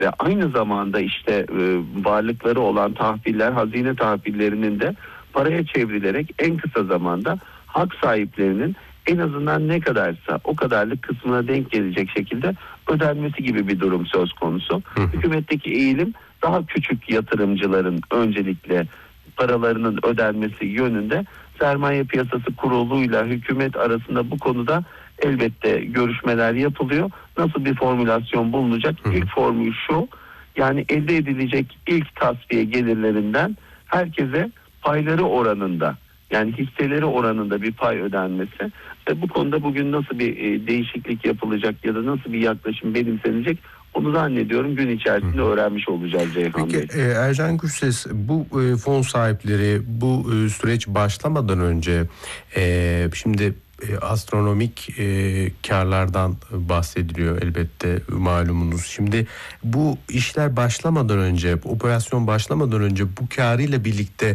ve aynı zamanda işte varlıkları olan tahviller, hazine tahvillerinin de paraya çevrilerek en kısa zamanda hak sahiplerinin en azından ne kadarsa o kadarlık kısmına denk gelecek şekilde ödenmesi gibi bir durum söz konusu. Hükümetteki eğilim daha küçük yatırımcıların öncelikle paralarının ödenmesi yönünde. Sermaye Piyasası Kurulu'yla hükümet arasında bu konuda elbette görüşmeler yapılıyor. Nasıl bir formülasyon bulunacak? İlk formül şu: yani elde edilecek ilk tasfiye gelirlerinden herkese payları oranında, yani hisseleri oranında bir pay ödenmesi. Ve bu konuda bugün nasıl bir değişiklik yapılacak ya da nasıl bir yaklaşım benimsenecek, onu zannediyorum gün içerisinde öğrenmiş olacağız Ceyhan Bey. Peki Ercan Gürses, bu fon sahipleri bu süreç başlamadan önce şimdi astronomik karlardan bahsediliyor elbette, malumunuz. Şimdi bu işler başlamadan önce, operasyon başlamadan önce bu karıyla birlikte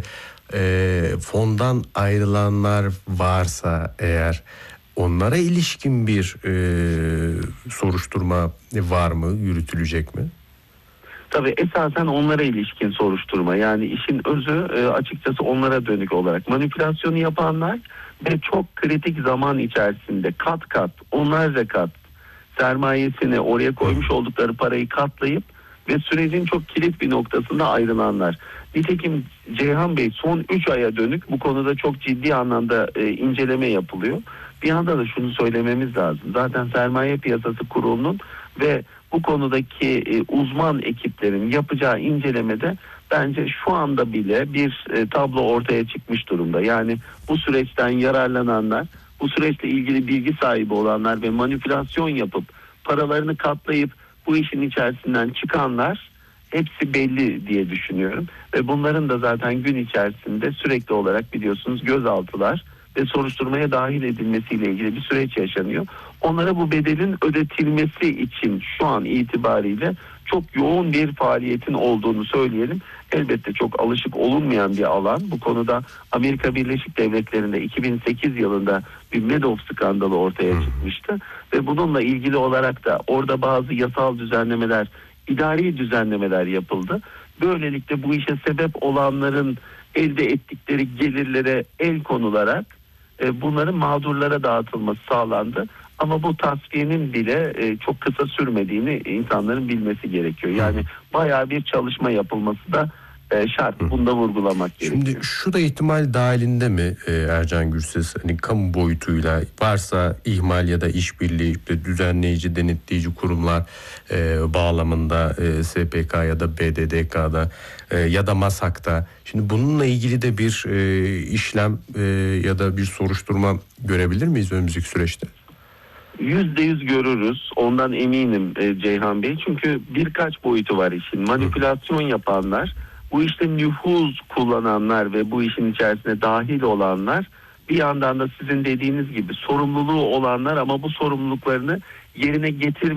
fondan ayrılanlar varsa eğer, onlara ilişkin bir soruşturma var mı, yürütülecek mi? Tabii esasen onlara ilişkin soruşturma, yani işin özü açıkçası onlara dönük olarak manipülasyonu yapanlar ve çok kritik zaman içerisinde kat kat, onlarca kat sermayesini, oraya koymuş oldukları parayı katlayıp ve sürecin çok kilit bir noktasında ayrılanlar. Nitekim Ceyhan Bey, son 3 aya dönük bu konuda çok ciddi anlamda inceleme yapılıyor. Bir yanda da şunu söylememiz lazım. Zaten Sermaye Piyasası Kurulu'nun ve bu konudaki uzman ekiplerin yapacağı incelemede bence şu anda bile bir tablo ortaya çıkmış durumda. Yani bu süreçten yararlananlar, bu süreçle ilgili bilgi sahibi olanlar ve manipülasyon yapıp paralarını katlayıp bu işin içerisinden çıkanlar hepsi belli diye düşünüyorum. Ve bunların da zaten gün içerisinde sürekli olarak biliyorsunuz gözaltılar ve soruşturmaya dahil edilmesiyle ilgili bir süreç yaşanıyor. Onlara bu bedelin ödetilmesi için şu an itibariyle çok yoğun bir faaliyetin olduğunu söyleyelim. Elbette çok alışık olunmayan bir alan. Bu konuda Amerika Birleşik Devletleri'nde 2008 yılında bir Madoff skandalı ortaya çıkmıştı. Ve bununla ilgili olarak da orada bazı yasal düzenlemeler, idari düzenlemeler yapıldı. Böylelikle bu işe sebep olanların elde ettikleri gelirlere el konularak bunların mağdurlara dağıtılması sağlandı. Ama bu tasfiyenin bile çok kısa sürmediğini insanların bilmesi gerekiyor. Yani bayağı bir çalışma yapılması da şart. Bunu da vurgulamak gerekiyor. Şimdi şu da ihtimal dahilinde mi Ercan Gürses, hani kamu boyutuyla varsa ihmal ya da işbirliği, düzenleyici, denetleyici kurumlar bağlamında SPK ya da BDDK'da ya da MASAK'ta, şimdi bununla ilgili de bir işlem ya da bir soruşturma görebilir miyiz önümüzdeki süreçte? %100 görürüz. Ondan eminim Ceyhan Bey. Çünkü birkaç boyutu var işin. Manipülasyon yapanlar, bu işte nüfuz kullananlar ve bu işin içerisine dahil olanlar, bir yandan da sizin dediğiniz gibi sorumluluğu olanlar ama bu sorumluluklarını yerine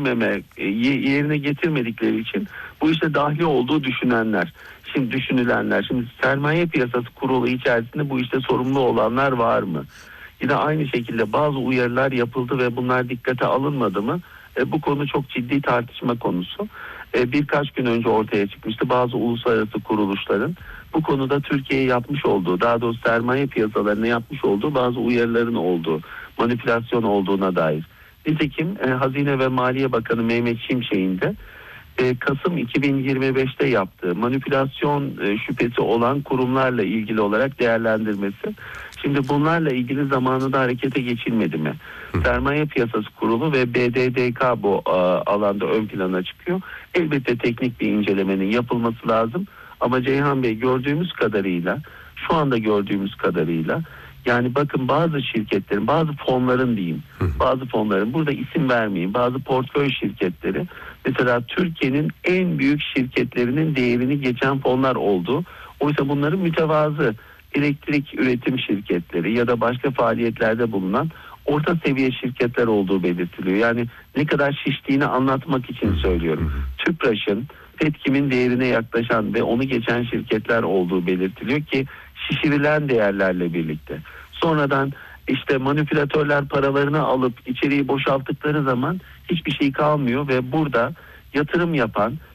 getirmedikleri için bu işte dahil olduğu düşünülenler. Şimdi Sermaye Piyasası Kurulu içerisinde bu işte sorumlu olanlar var mı? Yine aynı şekilde bazı uyarılar yapıldı ve bunlar dikkate alınmadı mı? Bu konu çok ciddi tartışma konusu. Birkaç gün önce ortaya çıkmıştı. Bazı uluslararası kuruluşların bu konuda Türkiye'ye yapmış olduğu, daha doğrusu sermaye piyasalarına yapmış olduğu bazı uyarıların olduğu, manipülasyon olduğuna dair. Nitekim Hazine ve Maliye Bakanı Mehmet Şimşek'in de Kasım 2025'te yaptığı manipülasyon şüphesi olan kurumlarla ilgili olarak değerlendirmesi. Şimdi bunlarla ilgili zamanında harekete geçilmedi mi? Sermaye Piyasası Kurulu ve BDDK bu alanda ön plana çıkıyor. Elbette teknik bir incelemenin yapılması lazım. Ama Ceyhan Bey, şu anda gördüğümüz kadarıyla yani bakın, bazı şirketlerin, bazı fonların, burada isim vermeyeyim, bazı portföy şirketleri, mesela Türkiye'nin en büyük şirketlerinin değerini geçen fonlar oldu. Oysa bunların mütevazı elektrik üretim şirketleri ya da başka faaliyetlerde bulunan orta seviye şirketler olduğu belirtiliyor. Yani ne kadar şiştiğini anlatmak için söylüyorum. Tüpraş'ın, Petkim'in değerine yaklaşan ve onu geçen şirketler olduğu belirtiliyor ki şişirilen değerlerle birlikte. Sonradan işte manipülatörler paralarını alıp içeriği boşalttıkları zaman hiçbir şey kalmıyor ve burada yatırım yapan